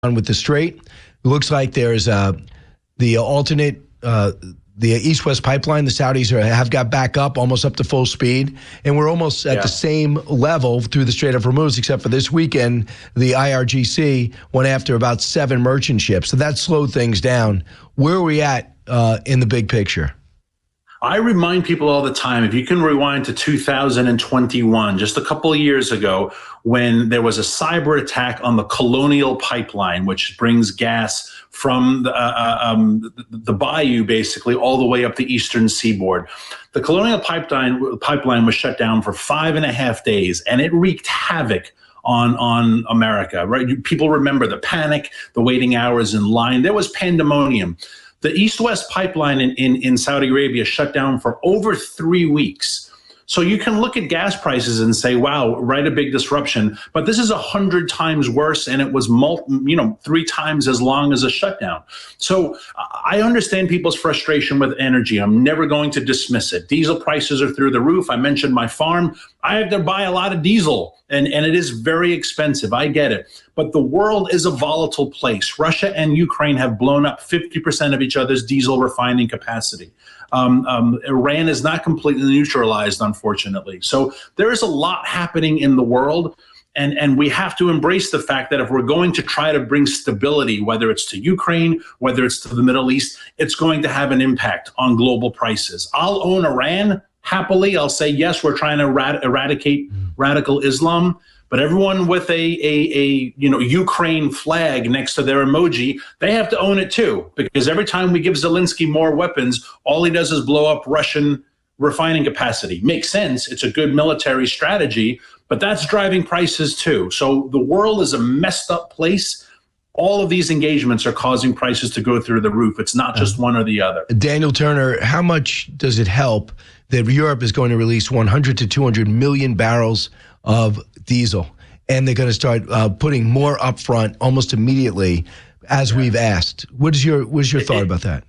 on with the Strait. It looks like there's the alternate, the East-West pipeline. The Saudis have got back up, almost up to full speed. And we're almost at the same level through the Strait of Hormuz, except for this weekend, the IRGC went after about 7 merchant ships. So that slowed things down. Where are we at in the big picture? I remind people all the time, if you can rewind to 2021, just a couple of years ago, when there was a cyber attack on the Colonial Pipeline, which brings gas from the bayou, basically, all the way up the eastern seaboard. The Colonial Pipeline was shut down for 5.5 days, and it wreaked havoc on America, right? People remember the panic, the waiting hours in line. There was pandemonium. The East-West pipeline in Saudi Arabia shut down for over 3 weeks. So you can look at gas prices and say, wow, right, a big disruption. But this is 100 times worse, and it was 3 times as long as a shutdown. So I understand people's frustration with energy. I'm never going to dismiss it. Diesel prices are through the roof. I mentioned my farm. I have to buy a lot of diesel, and it is very expensive. I get it. But the world is a volatile place. Russia and Ukraine have blown up 50% of each other's diesel refining capacity. Iran is not completely neutralized, unfortunately. So there is a lot happening in the world, and we have to embrace the fact that if we're going to try to bring stability, whether it's to Ukraine, whether it's to the Middle East, it's going to have an impact on global prices. I'll own Iran happily. I'll say, yes, we're trying to eradicate radical Islam. But everyone with a Ukraine flag next to their emoji, they have to own it too, because every time we give Zelensky more weapons, all he does is blow up Russian refining capacity. Makes sense. It's a good military strategy, but that's driving prices too. So the world is a messed up place. All of these engagements are causing prices to go through the roof. It's not just one or the other. Daniel Turner, how much does it help that Europe is going to release 100 to 200 million barrels of diesel, and they're going to start putting more upfront almost immediately, as we've asked? What is your thought about that?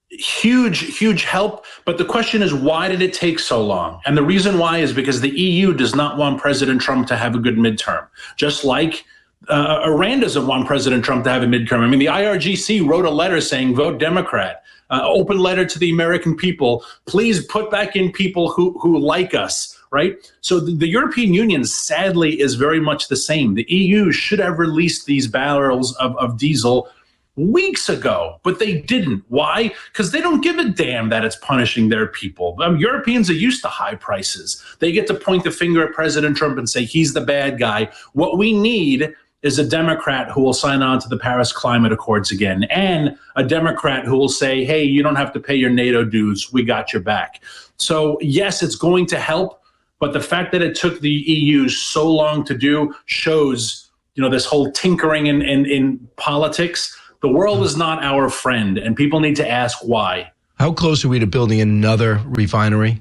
Huge help. But the question is, why did it take so long? And the reason why is because the EU does not want President Trump to have a good midterm, just like Iran doesn't want President Trump to have a midterm. I mean, the IRGC wrote a letter saying, vote Democrat, open letter to the American people. Please put back in people who like us. Right? So the European Union, sadly, is very much the same. The EU should have released these barrels of diesel weeks ago, but they didn't. Why? Because they don't give a damn that it's punishing their people. Europeans are used to high prices. They get to point the finger at President Trump and say he's the bad guy. What we need is a Democrat who will sign on to the Paris Climate Accords again, and a Democrat who will say, hey, you don't have to pay your NATO dues. We got your back. So yes, it's going to help. But the fact that it took the EU so long to do shows, this whole tinkering in politics. The world is not our friend, and people need to ask why. How close are we to building another refinery?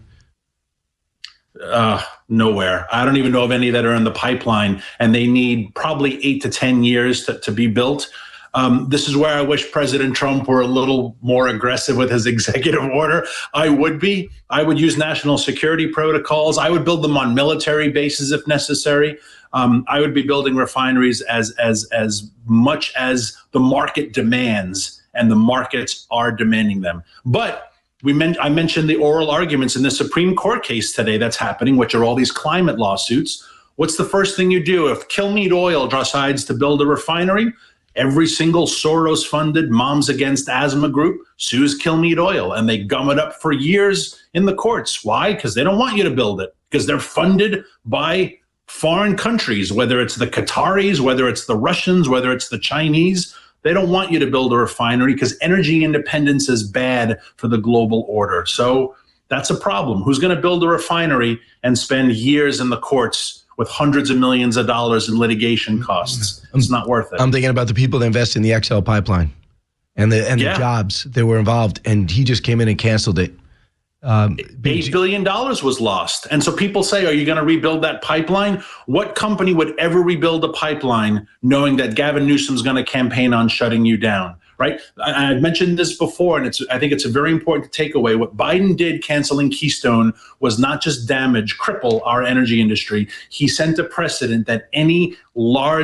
Nowhere. I don't even know of any that are in the pipeline, and they need probably 8 to 10 years to be built. This is where I wish President Trump were a little more aggressive with his executive order. I would be. I would use national security protocols. I would build them on military bases if necessary. I would be building refineries as much as the market demands, and the markets are demanding them. But I mentioned the oral arguments in the Supreme Court case today that's happening, which are all these climate lawsuits. What's the first thing you do if Kilmeade Oil decides to build a refinery? Every single Soros-funded Moms Against Asthma group sues Kilmeade Oil, and they gum it up for years in the courts. Why? Because they don't want you to build it, because they're funded by foreign countries, whether it's the Qataris, whether it's the Russians, whether it's the Chinese. They don't want you to build a refinery because energy independence is bad for the global order. So that's a problem. Who's going to build a refinery and spend years in the courts with hundreds of millions of dollars in litigation costs? It's not worth it. I'm thinking about the people that invest in the XL pipeline and the jobs that were involved, and he just came in and canceled it. $8 billion was lost. And so people say, are you going to rebuild that pipeline? What company would ever rebuild a pipeline knowing that Gavin Newsom's going to campaign on shutting you down? Right? I've mentioned this before, and I think it's a very important takeaway. What Biden did canceling Keystone was not just cripple our energy industry. He sent a precedent that any large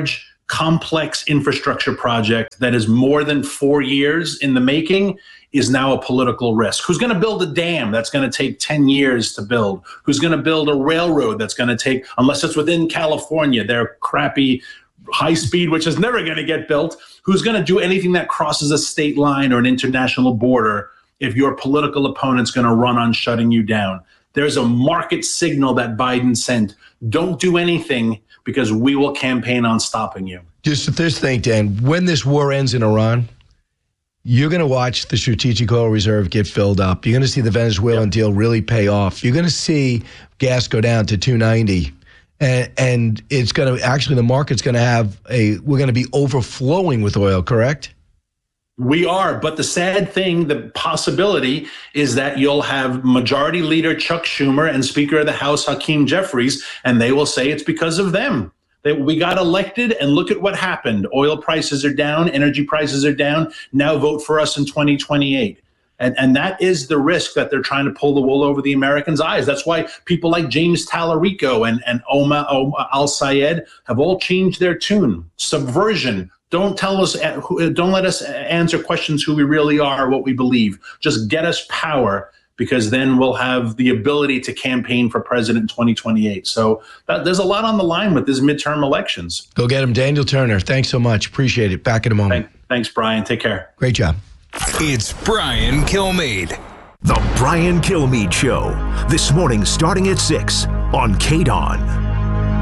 complex infrastructure project that is more than 4 years in the making is now a political risk. Who's going to build a dam that's going to take 10 years to build? Who's going to build a railroad that's going to take, unless it's within California, their crappy high speed, which is never going to get built? Who's going to do anything that crosses a state line or an international border if your political opponent's going to run on shutting you down? There's a market signal that Biden sent. Don't do anything because we will campaign on stopping you. Just this thing, Dan, when this war ends in Iran, you're going to watch the Strategic Oil Reserve get filled up. You're going to see the Venezuelan deal really pay off. You're going to see gas go down to $2.90. And it's going to, actually, the market's going to have we're going to be overflowing with oil, correct? We are, but the sad thing, the possibility is that you'll have Majority Leader Chuck Schumer and Speaker of the House Hakeem Jeffries, and they will say it's because of them. We got elected, and look at what happened. Oil prices are down, energy prices are down. Now vote for us in 2028. And that is the risk that they're trying to pull the wool over the Americans' eyes. That's why people like James Tallarico and Omar al-Sayed have all changed their tune. Subversion. Don't let us answer questions who we really are, what we believe. Just get us power, because then we'll have the ability to campaign for president in 2028. So there's a lot on the line with these midterm elections. Go get him. Daniel Turner, thanks so much. Appreciate it. Back in a moment. Thanks, Brian. Take care. Great job. It's Brian Kilmeade. The Brian Kilmeade Show. This morning starting at 6 on KDON.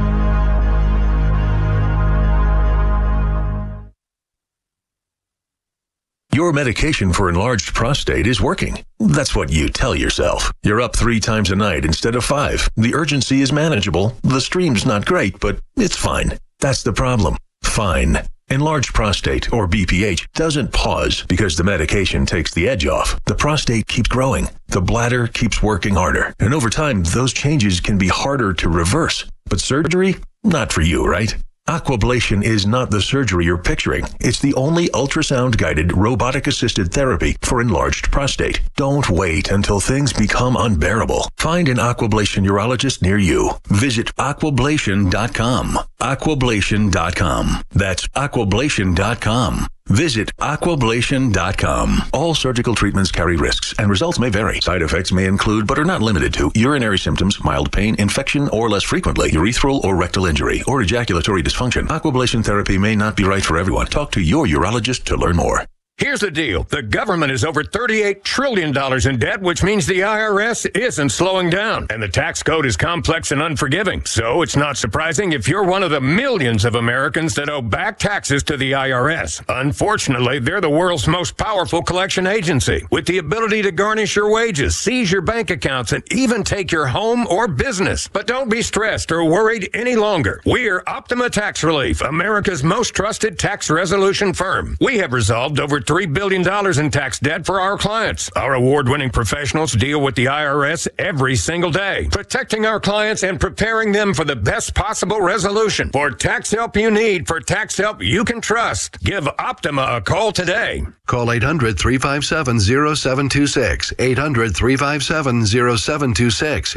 Your medication for enlarged prostate is working. That's what you tell yourself. You're up 3 times a night instead of 5. The urgency is manageable. The stream's not great, but it's fine. That's the problem. Fine. Enlarged prostate, or BPH, doesn't pause because the medication takes the edge off. The prostate keeps growing. The bladder keeps working harder. And over time, those changes can be harder to reverse. But surgery? Not for you, right? Aquablation is not the surgery you're picturing. It's the only ultrasound-guided, robotic-assisted therapy for enlarged prostate. Don't wait until things become unbearable. Find an Aquablation urologist near you. Visit aquablation.com. Aquablation.com. That's aquablation.com. Visit aquablation.com. All surgical treatments carry risks, and results may vary. Side effects may include, but are not limited to, urinary symptoms, mild pain, infection, or less frequently, urethral or rectal injury, or ejaculatory dysfunction. Aquablation therapy may not be right for everyone. Talk to your urologist to learn more. Here's the deal. The government is over $38 trillion in debt, which means the IRS isn't slowing down. And the tax code is complex and unforgiving. So it's not surprising if you're one of the millions of Americans that owe back taxes to the IRS. Unfortunately, they're the world's most powerful collection agency, with the ability to garnish your wages, seize your bank accounts, and even take your home or business. But don't be stressed or worried any longer. We're Optima Tax Relief, America's most trusted tax resolution firm. We have resolved over $3 billion in tax debt for our clients. Our award-winning professionals deal with the IRS every single day, protecting our clients and preparing them for the best possible resolution. For tax help you need, for tax help you can trust, give Optima a call today. Call 800-357-0726, 800-357-0726,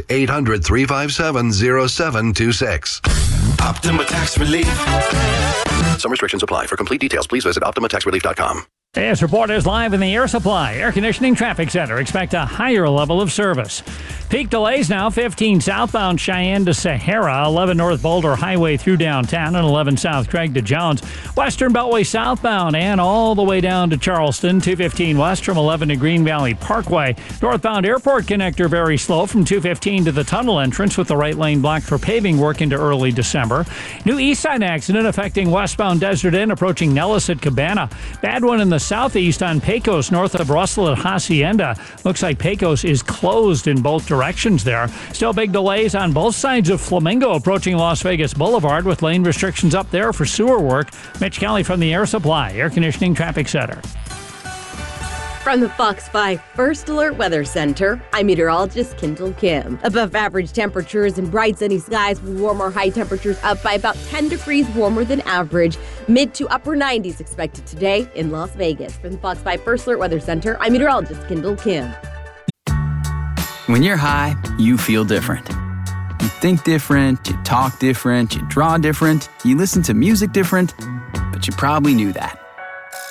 800-357-0726. Optima Tax Relief. Some restrictions apply. For complete details, please visit OptimaTaxRelief.com. This report is live in the Air Supply Air Conditioning Traffic Center. Expect a higher level of service. Peak delays now, 15 southbound Cheyenne to Sahara, 11 North Boulder Highway through downtown, and 11 South Craig to Jones. Western Beltway southbound and all the way down to Charleston, 215 west from 11 to Green Valley Parkway. Northbound Airport Connector very slow from 215 to the tunnel entrance with the right lane blocked for paving work into early December. New east side accident affecting westbound Desert Inn approaching Nellis at Cabana. Bad one in the southeast on Pecos north of Russell at Hacienda. Looks like Pecos is closed in both directions there. Still big delays on both sides of Flamingo approaching Las Vegas Boulevard with lane restrictions up there for sewer work. Mitch Kelly from the Air Supply Air Conditioning Traffic Center. From the Fox 5 First Alert Weather Center, I'm meteorologist Kendall Kim. Above average temperatures and bright sunny skies with warmer high temperatures up by about 10 degrees warmer than average. Mid to upper 90s expected today in Las Vegas. From the Fox 5 First Alert Weather Center, I'm meteorologist Kendall Kim. When you're high, you feel different. You think different, you talk different, you draw different, you listen to music different. but you probably knew that.